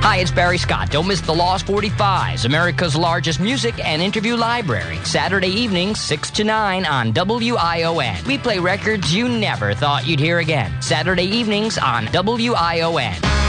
Hi, it's Barry Scott. Don't miss the Lost 45s, America's largest music and interview library. Saturday evenings, 6 to 9 on WION. We play records you never thought you'd hear again. Saturday evenings on WION.